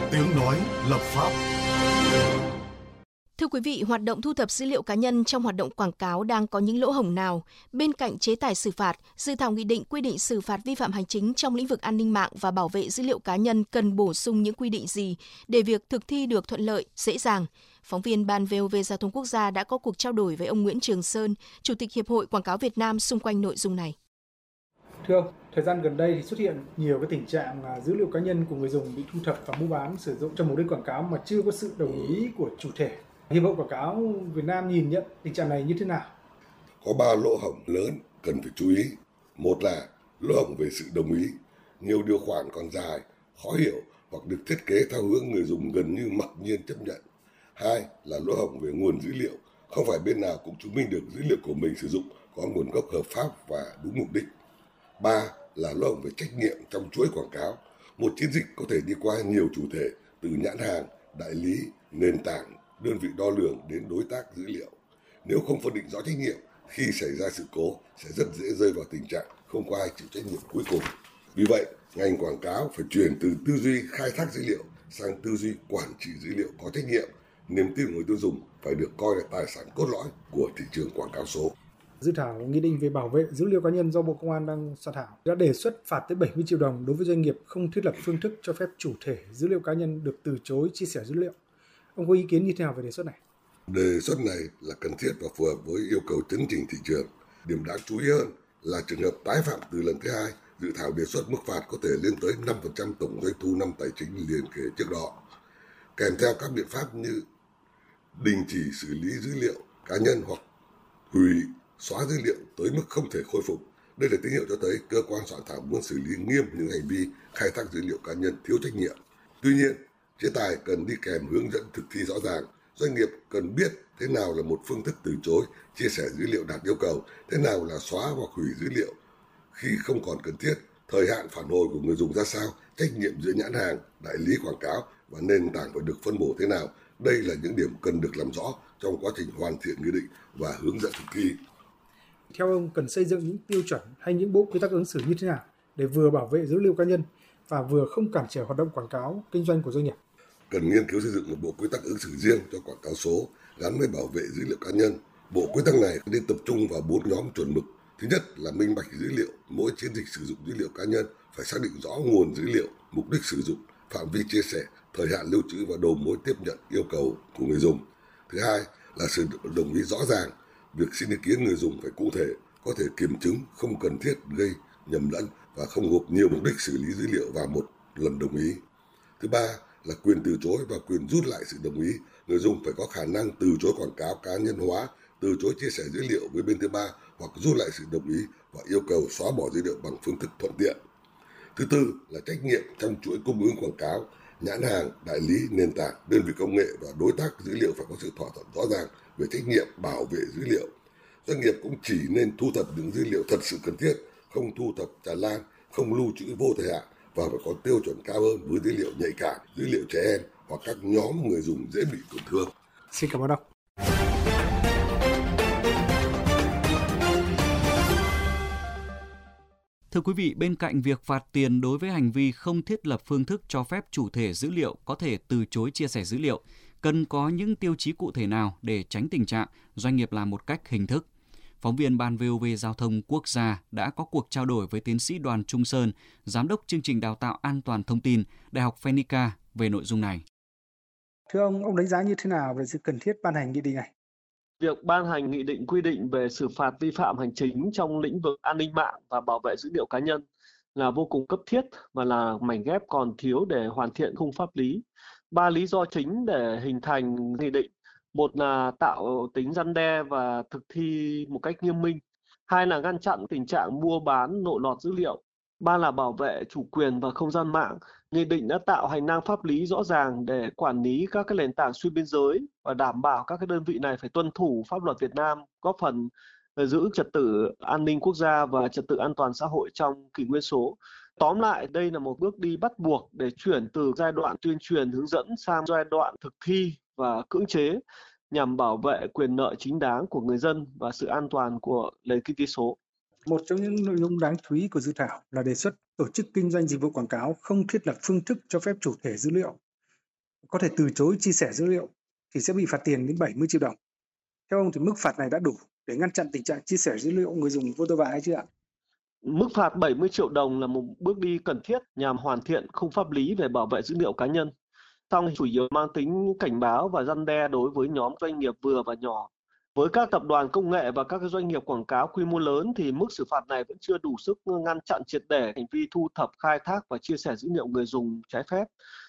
Tiếng nói lập pháp. Thưa quý vị, hoạt động thu thập dữ liệu cá nhân trong hoạt động quảng cáo đang có những lỗ hổng nào? Bên cạnh chế tài xử phạt, dự thảo nghị định quy định xử phạt vi phạm hành chính trong lĩnh vực an ninh mạng và bảo vệ dữ liệu cá nhân cần bổ sung những quy định gì để việc thực thi được thuận lợi, dễ dàng? Phóng viên Ban VOV Giao thông Quốc gia đã có cuộc trao đổi với ông Nguyễn Trường Sơn, Chủ tịch Hiệp hội Quảng cáo Việt Nam xung quanh nội dung này. Thưa ông, thời gian gần đây thì xuất hiện nhiều cái tình trạng là dữ liệu cá nhân của người dùng bị thu thập và mua bán sử dụng cho mục đích quảng cáo mà chưa có sự đồng ý của chủ thể. Hiệp hội Quảng cáo Việt Nam nhìn nhận tình trạng này như thế nào? Có 3 lỗ hổng lớn cần phải chú ý. Một là lỗ hổng về sự đồng ý. Nhiều điều khoản còn dài, khó hiểu hoặc được thiết kế theo hướng người dùng gần như mặc nhiên chấp nhận. Hai là lỗ hổng về nguồn dữ liệu. Không phải bên nào cũng chứng minh được dữ liệu của mình sử dụng có nguồn gốc hợp pháp và đúng mục đích. Ba là lỗ hổng về trách nhiệm trong chuỗi quảng cáo. Một chiến dịch có thể đi qua nhiều chủ thể, từ nhãn hàng, đại lý, nền tảng, đơn vị đo lường đến đối tác dữ liệu. Nếu không phân định rõ trách nhiệm, khi xảy ra sự cố sẽ rất dễ rơi vào tình trạng không có ai chịu trách nhiệm cuối cùng. Vì vậy, ngành quảng cáo phải chuyển từ tư duy khai thác dữ liệu sang tư duy quản trị dữ liệu có trách nhiệm. Niềm tin của người tiêu dùng phải được coi là tài sản cốt lõi của thị trường quảng cáo số. Dự thảo nghị định về bảo vệ dữ liệu cá nhân do Bộ Công an đang soạn thảo đã đề xuất phạt tới 70 triệu đồng đối với doanh nghiệp không thiết lập phương thức cho phép chủ thể dữ liệu cá nhân được từ chối chia sẻ dữ liệu. Ông có ý kiến như thế nào về đề xuất này? Đề xuất này là cần thiết và phù hợp với yêu cầu chấn chỉnh thị trường. Điểm đáng chú ý hơn là trường hợp tái phạm từ lần thứ hai, dự thảo đề xuất mức phạt có thể lên tới 5% tổng doanh thu năm tài chính liền kề trước đó. Kèm theo các biện pháp như đình chỉ xử lý dữ liệu cá nhân hoặc hủy, xóa dữ liệu tới mức không thể khôi phục. Đây là tín hiệu cho thấy cơ quan soạn thảo muốn xử lý nghiêm những hành vi khai thác dữ liệu cá nhân thiếu trách nhiệm. Tuy nhiên, chế tài cần đi kèm hướng dẫn thực thi rõ ràng. Doanh nghiệp cần biết thế nào là một phương thức từ chối chia sẻ dữ liệu đạt yêu cầu, thế nào là xóa hoặc hủy dữ liệu khi không còn cần thiết, thời hạn phản hồi của người dùng ra sao, trách nhiệm giữa nhãn hàng, đại lý quảng cáo và nền tảng phải được phân bổ thế nào. Đây là những điểm cần được làm rõ trong quá trình hoàn thiện nghị định và hướng dẫn thực thi. Theo ông, cần xây dựng những tiêu chuẩn hay những bộ quy tắc ứng xử như thế nào để vừa bảo vệ dữ liệu cá nhân và vừa không cản trở hoạt động quảng cáo kinh doanh của doanh nghiệp? Cần nghiên cứu xây dựng một bộ quy tắc ứng xử riêng cho quảng cáo số gắn với bảo vệ dữ liệu cá nhân. Bộ quy tắc này nên tập trung vào 4 nhóm chuẩn mực. Thứ nhất là minh bạch dữ liệu. Mỗi chiến dịch sử dụng dữ liệu cá nhân phải xác định rõ nguồn dữ liệu, mục đích sử dụng, phạm vi chia sẻ, thời hạn lưu trữ và đầu mối tiếp nhận yêu cầu của người dùng. Thứ hai là sự đồng ý rõ ràng. Việc xin ý kiến người dùng phải cụ thể, có thể kiểm chứng, không cần thiết gây nhầm lẫn và không gộp nhiều mục đích xử lý dữ liệu vào một lần đồng ý. Thứ ba là quyền từ chối và quyền rút lại sự đồng ý. Người dùng phải có khả năng từ chối quảng cáo cá nhân hóa, từ chối chia sẻ dữ liệu với bên thứ ba hoặc rút lại sự đồng ý và yêu cầu xóa bỏ dữ liệu bằng phương thức thuận tiện. Thứ tư là trách nhiệm trong chuỗi cung ứng quảng cáo. Nhãn hàng, đại lý, nền tảng, đơn vị công nghệ và đối tác dữ liệu phải có sự thỏa thuận rõ ràng về trách nhiệm bảo vệ dữ liệu. Doanh nghiệp cũng chỉ nên thu thập những dữ liệu thật sự cần thiết, không thu thập tràn lan, không lưu trữ vô thời hạn và phải có tiêu chuẩn cao hơn với dữ liệu nhạy cảm, dữ liệu trẻ em hoặc các nhóm người dùng dễ bị tổn thương. Xin cảm ơn ông. Thưa quý vị, bên cạnh việc phạt tiền đối với hành vi không thiết lập phương thức cho phép chủ thể dữ liệu có thể từ chối chia sẻ dữ liệu, cần có những tiêu chí cụ thể nào để tránh tình trạng doanh nghiệp làm một cách hình thức? Phóng viên Ban VOV Giao thông Quốc gia đã có cuộc trao đổi với tiến sĩ Đoàn Trung Sơn, Giám đốc chương trình đào tạo an toàn thông tin, Đại học Phenica về nội dung này. Thưa ông đánh giá như thế nào về sự cần thiết ban hành nghị định này? Việc ban hành nghị định quy định về xử phạt vi phạm hành chính trong lĩnh vực an ninh mạng và bảo vệ dữ liệu cá nhân là vô cùng cấp thiết và là mảnh ghép còn thiếu để hoàn thiện khung pháp lý. 3 lý do chính để hình thành nghị định. Một là tạo tính răn đe và thực thi một cách nghiêm minh. 2 là ngăn chặn tình trạng mua bán lộ lọt dữ liệu. 3 là bảo vệ chủ quyền và không gian mạng. Nghị định đã tạo hành lang pháp lý rõ ràng để quản lý các cái nền tảng xuyên biên giới và đảm bảo các cái đơn vị này phải tuân thủ pháp luật Việt Nam, góp phần giữ trật tự an ninh quốc gia và trật tự an toàn xã hội trong kỷ nguyên số. Tóm lại, đây là một bước đi bắt buộc để chuyển từ giai đoạn tuyên truyền hướng dẫn sang giai đoạn thực thi và cưỡng chế nhằm bảo vệ quyền lợi chính đáng của người dân và sự an toàn của nền kinh tế số. Một trong những nội dung đáng chú ý của dự thảo là đề xuất tổ chức kinh doanh dịch vụ quảng cáo không thiết lập phương thức cho phép chủ thể dữ liệu có thể từ chối chia sẻ dữ liệu thì sẽ bị phạt tiền đến 70 triệu đồng. Theo ông thì mức phạt này đã đủ để ngăn chặn tình trạng chia sẻ dữ liệu người dùng vô tội vạ hay chưa ạ? Mức phạt 70 triệu đồng là một bước đi cần thiết nhằm hoàn thiện khung pháp lý về bảo vệ dữ liệu cá nhân, song chủ yếu mang tính cảnh báo và răn đe đối với nhóm doanh nghiệp vừa và nhỏ. Với các tập đoàn công nghệ và các doanh nghiệp quảng cáo quy mô lớn thì mức xử phạt này vẫn chưa đủ sức ngăn chặn triệt để hành vi thu thập, khai thác và chia sẻ dữ liệu người dùng trái phép.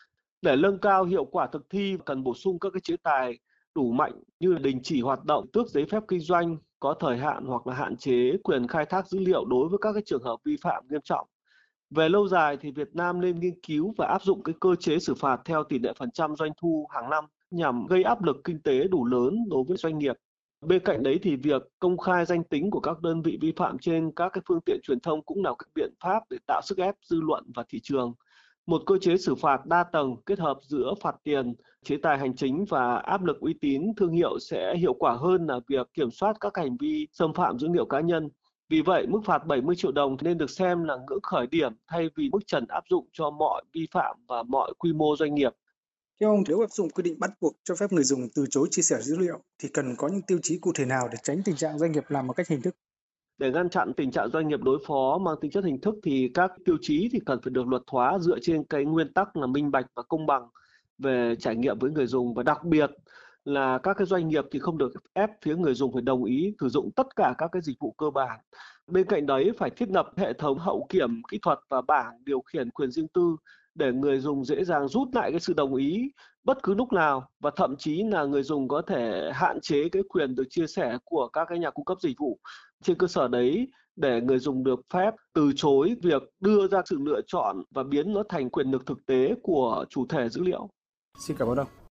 Để nâng cao hiệu quả thực thi, cần bổ sung các chế tài đủ mạnh như đình chỉ hoạt động, tước giấy phép kinh doanh có thời hạn hoặc là hạn chế quyền khai thác dữ liệu đối với các trường hợp vi phạm nghiêm trọng. Về lâu dài thì Việt Nam nên nghiên cứu và áp dụng cơ chế xử phạt theo tỷ lệ phần trăm doanh thu hàng năm nhằm gây áp lực kinh tế đủ lớn đối với doanh nghiệp. Bên cạnh đấy thì việc công khai danh tính của các đơn vị vi phạm trên các phương tiện truyền thông cũng là các biện pháp để tạo sức ép dư luận và thị trường. Một cơ chế xử phạt đa tầng kết hợp giữa phạt tiền, chế tài hành chính và áp lực uy tín thương hiệu sẽ hiệu quả hơn là việc kiểm soát các hành vi xâm phạm dữ liệu cá nhân. Vì vậy, mức phạt 70 triệu đồng nên được xem là ngưỡng khởi điểm thay vì mức trần áp dụng cho mọi vi phạm và mọi quy mô doanh nghiệp. Theo ông, nếu áp dụng quy định bắt buộc cho phép người dùng từ chối chia sẻ dữ liệu thì cần có những tiêu chí cụ thể nào để tránh tình trạng doanh nghiệp làm một cách hình thức? Để ngăn chặn tình trạng doanh nghiệp đối phó mang tính chất hình thức thì các tiêu chí thì cần phải được luật hóa dựa trên cái nguyên tắc là minh bạch và công bằng về trải nghiệm với người dùng, và đặc biệt là các doanh nghiệp thì không được ép phía người dùng phải đồng ý sử dụng tất cả các dịch vụ cơ bản. Bên cạnh đấy phải thiết lập hệ thống hậu kiểm kỹ thuật và bảng điều khiển quyền riêng tư để người dùng dễ dàng rút lại sự đồng ý bất cứ lúc nào, và thậm chí là người dùng có thể hạn chế quyền được chia sẻ của các nhà cung cấp dịch vụ. Trên cơ sở đấy, để người dùng được phép từ chối việc đưa ra sự lựa chọn và biến nó thành quyền lực thực tế của chủ thể dữ liệu. Xin cảm ơn ông.